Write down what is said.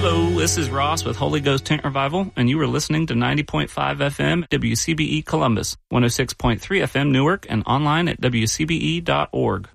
Hello, this is Ross with Holy Ghost Tent Revival, and you are listening to 90.5 FM WCBE Columbus, 106.3 FM Newark, and online at WCBE.org.